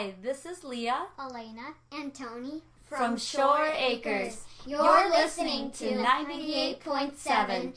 Hi, this is Leah, Elena, and Tony from Shore Acres. You're listening to 98.7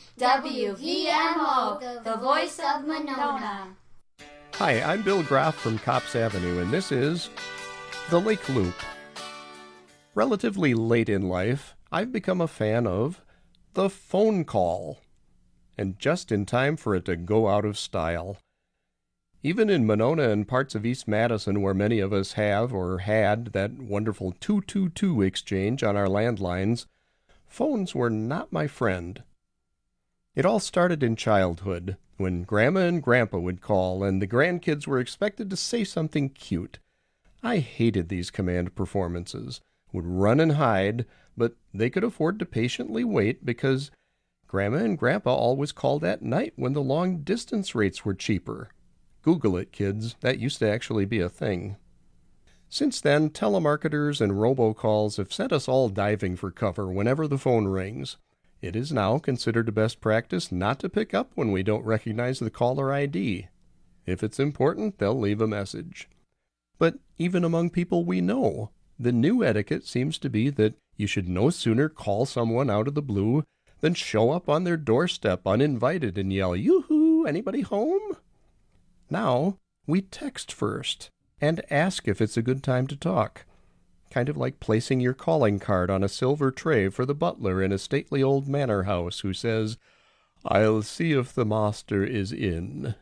WVMO, the voice of Monona. Hi, I'm Bill Groff from Copps Avenue, and this is The Lake Loop. Relatively late in life, I've become a fan of the phone call, and just in time for it to go out of style. Even in Monona and parts of East Madison, where many of us have or had that wonderful 222 exchange on our landlines, phones were not my friend. It all started in childhood, when Grandma and Grandpa would call and the grandkids were expected to say something cute. I hated these command performances, would run and hide, but they could afford to patiently wait because Grandma and Grandpa always called at night when the long-distance rates were cheaper. Google it, kids. That used to actually be a thing. Since then, telemarketers and robocalls have sent us all diving for cover whenever the phone rings. It is now considered a best practice not to pick up when we don't recognize the caller ID. If it's important, they'll leave a message. But even among people we know, the new etiquette seems to be that you should no sooner call someone out of the blue than show up on their doorstep uninvited and yell, "Yoo-hoo, anybody home?" Now, we text first and ask if it's a good time to talk. Kind of like placing your calling card on a silver tray for the butler in a stately old manor house who says, "I'll see if the master is in."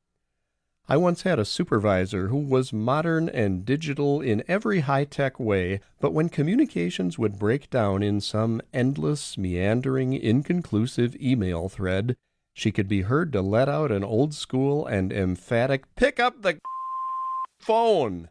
I once had a supervisor who was modern and digital in every high-tech way, but when communications would break down in some endless, meandering, inconclusive email thread, she could be heard to let out an old-school and emphatic, "Pick up the phone!"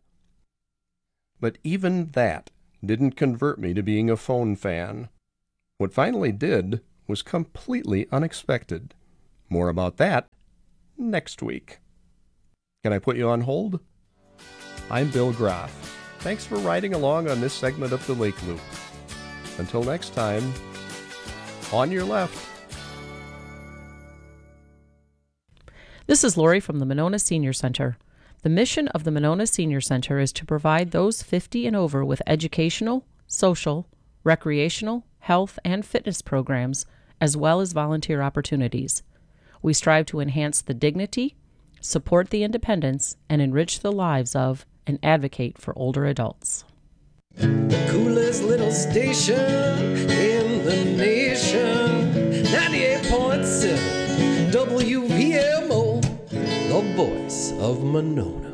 But even that didn't convert me to being a phone fan. What finally did was completely unexpected. More about that next week. Can I put you on hold? I'm Bill Groff. Thanks for riding along on this segment of the Lake Loop. Until next time, on your left. This is Lori from the Monona Senior Center. The mission of the Monona Senior Center is to provide those 50 and over with educational, social, recreational, health, and fitness programs, as well as volunteer opportunities. We strive to enhance the dignity, support the independence, and enrich the lives of and advocate for older adults. The coolest little station in the nation, 98.7 WVMO, the voice of Monona.